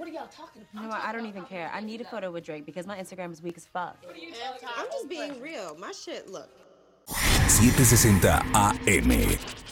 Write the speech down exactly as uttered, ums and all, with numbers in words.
What are y'all talking about? You know what? I don't even care. I need a photo with Drake because my Instagram is weak as fuck. I'm just being real. My shit, look. setecientos sesenta A M